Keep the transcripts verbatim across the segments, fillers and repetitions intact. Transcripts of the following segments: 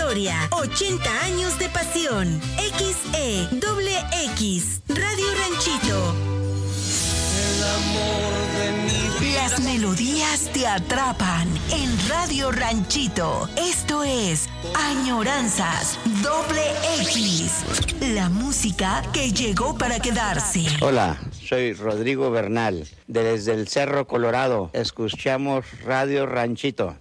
historia, ochenta años de pasión. X E X, Radio Ranchito. El amor de mi vida. Las melodías te atrapan en Radio Ranchito. Esto es Añoranzas Doble X, la música que llegó para quedarse. Hola, soy Rodrigo Bernal, desde el Cerro Colorado. Escuchamos Radio Ranchito.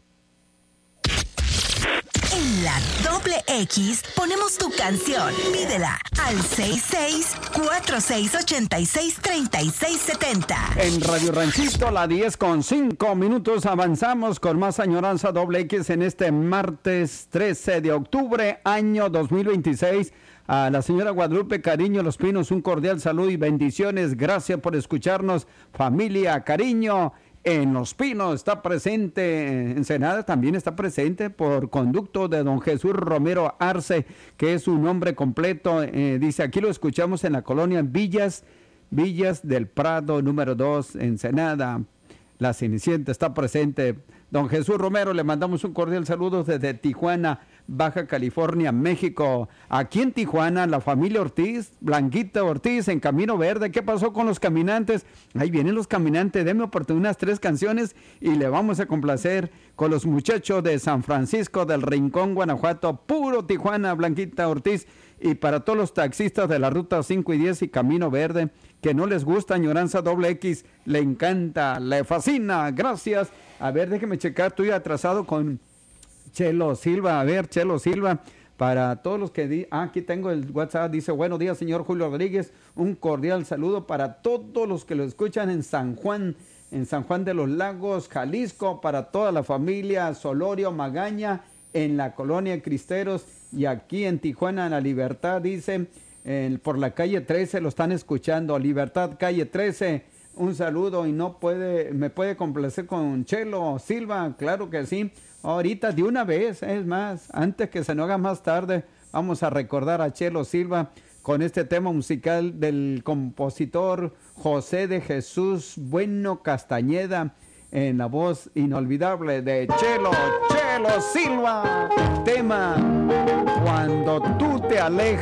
En la Doble X ponemos tu canción. Pídela al seis seis cuatro seis ocho seis tres seis siete cero. En Radio Ranchito, la diez con cinco minutos, avanzamos con más Añoranza Doble X en este martes trece de octubre, año dos mil veintiséis. A la señora Guadalupe Cariño Los Pinos, un cordial saludo y bendiciones. Gracias por escucharnos, familia Cariño. En Los Pinos está presente, Ensenada también está presente por conducto de don Jesús Romero Arce, que es su nombre completo. Eh, dice, aquí lo escuchamos en la colonia Villas, Villas del Prado, número dos, Ensenada. La Cenicienta está presente. Don Jesús Romero, le mandamos un cordial saludo desde Tijuana, Baja California, México. Aquí en Tijuana, la familia Ortiz, Blanquita Ortiz, en Camino Verde. ¿Qué pasó con los caminantes? Ahí vienen los caminantes. Denme oportunidad unas tres canciones y le vamos a complacer con los muchachos de San Francisco del Rincón, Guanajuato. Puro Tijuana, Blanquita Ortiz. Y para todos los taxistas de la ruta cinco y diez y Camino Verde, que no les gusta Añoranza Doble X, le encanta, le fascina. Gracias. A ver, déjeme checar, estoy atrasado con Chelo Silva. A ver, Chelo Silva, para todos los que... Di ah, aquí tengo el WhatsApp, dice, buenos días, señor Julio Rodríguez. Un cordial saludo para todos los que lo escuchan en San Juan, en San Juan de los Lagos, Jalisco, para toda la familia Solorio Magaña, en la colonia Cristeros, y aquí en Tijuana, en La Libertad, dice, eh, por la calle trece, lo están escuchando, Libertad, calle trece. Un saludo y no puede, me puede complacer con Chelo Silva, claro que sí. Ahorita de una vez, es más, antes que se nos haga más tarde, vamos a recordar a Chelo Silva con este tema musical del compositor José de Jesús Bueno Castañeda, en la voz inolvidable de Chelo, Chelo Silva. Tema, Cuando tú te alejas.